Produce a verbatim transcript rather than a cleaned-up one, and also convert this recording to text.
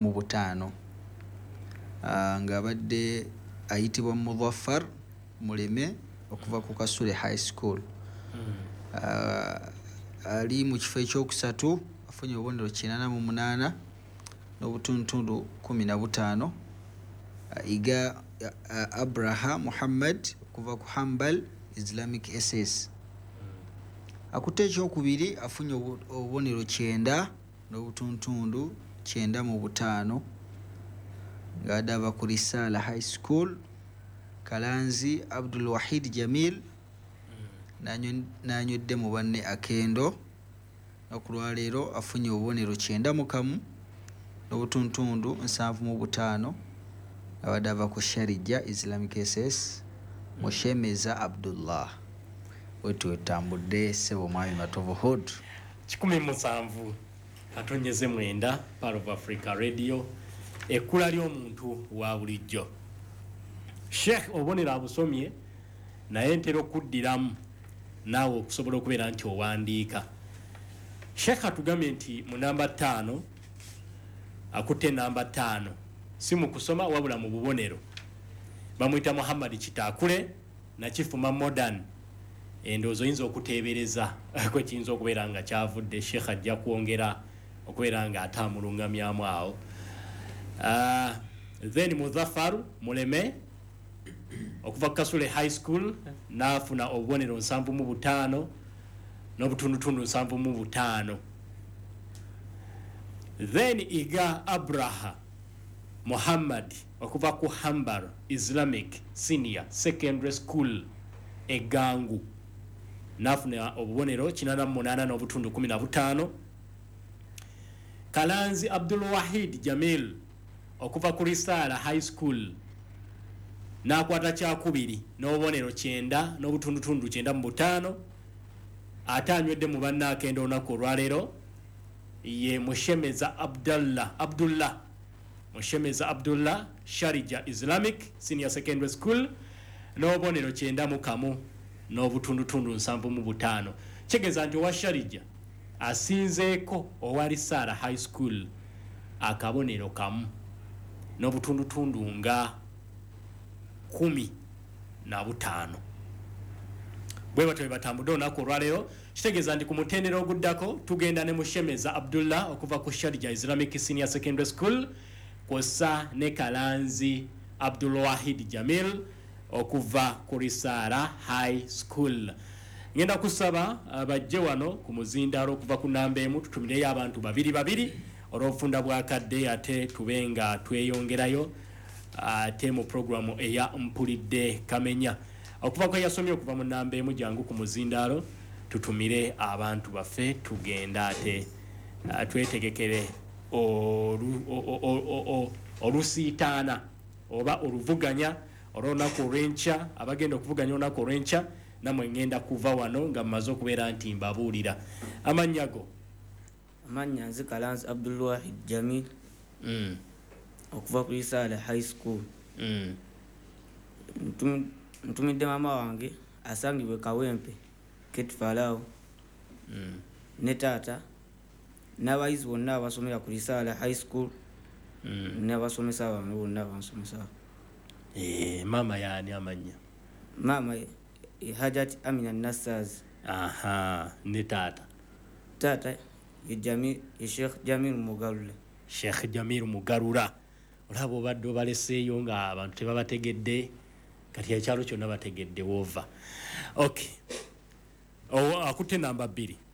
mu butaano uh, ng'abadde ayitibwa Muzaffar Muleme okuva ku Kasule High School. uh, ali mu kifo ekyokusatu afunye obubonero kinana mu munaana n'obutuntundu kumi na butaano. uh, iga uh, Abraha Muhammad okuva ku Hambal Islamic S S. Akutte ekyokubiri afunye obubonero kyenda n'obutuntundu kyenda mu butaano ng'adaba ku Risala High School. Kalanzi Abdul Wahid Jamil n'anywedde mu banne akendo n'okulwaleero afunye obubonero kyenda mu kamu n'obutuntundu nsanvu mu butaano abadde ava ku Sharija Islamic S S. Mushemeza Abdullah wetu wetambudde sebo mwami Matovu Hood kikumi musanvu atonyeze mwenda Part of Africa Radio ekkula ly'omuntu wa bulijjo. Sheikh obonera abusomye naye ntera okuddiramu naawe okusobola okubeera nti owandiika. Sheikh atugambye nti mu namba ttaano akutte namba ttaano si mu kusoma wabula mu bubonero. Bamuyita Muhammad Kitakule na Kifuma Modern. Endowooza oyinza okuteebereza kwe kiyinza okubeera nga kyavudde. Sheikh ajja kwongera okubeera nga ataamulungamyamu awo. Uh, then Muzaffar Muleme okuva Kasule High School n'afuna obubonero nsanvu mu butaano n'obutundutundu nsanvu mu butaano. Then Iga Abraha Muhammad okuva ku Hambal Islamic Senior Secondary School Egangu n'afuna obubonero kinana mu munaana n'obutundu kumi na butaano. Kalanzi Abdul Wahid Jamil okuva ku Risala High School n'akwata kyakubiri n'obubonero kyenda n'obutundutundu kyenda mu butaano. Ate anywedde mu banne akenda olunaku olwaleero ye Mushemeza Abdullah Abdullah Mushemeza Abdullah Sharija Islamic Senior Secondary School n'obubonero kyenda mu kamu n'obutundutundu nsanvu mu butaano. Kigeza nti owa Sharija asinzeeko owa Risala High School akabonero kamu n'obutundutundu nga kumi na butaano. Bwe batwe batambudde olunaku olwaleero kitegeeza nti ku mutendera oguddako tugenda ne Mushemeza Abdullah okuva ku Sharija Islamic Senior Secondary School kw'ossa ne Kalanzi Abdul Wahid Jamil okuva ku Risala High School. Ngenda kusaba abajje wano ku muzindaalo okuva ku namba emu tutumireyo abantu babiri babiri olw'obufunda bwakadde ate tubenga tweyongerayo ate mu programu eya Mpulidde Kamenya. Okuva ko yasomye okuva mu namba emu jangu ku muzindaalo tutumire abantu baffe tugenda ate twetegekere olusiitaana oba oluvuganya olw'olunaku olw'enkya. Abagenda okuvuganya olunaku olw'enkya namwe ngenda kuva wano nga mmaze okubeera nti mbabuulira. Amannya go? Amannya nze Kalanzi Abdul Wahid Jamil mm. okuva ku Risala High School. mm. Ntumidde mama wange asangibwe Kawempe Kate Farao mm. ne taata n'abayizi bonna abasomera ku Risala High School mm. n'abasomesa bamwe bonna bansomesa. Eh, mama yani amanya? Mama e Hajat Amina Nassaz. Aha, ne taata? Taata ye Jamil ye Sheikh Jamil Mugarula. Sheikh Jamil Mugarula. Olaba obadde obaleseeyo nga abantu tebabategedde kati ekyalo kyonna bategedde wova. Okay. Oh, akutte namba bbiri.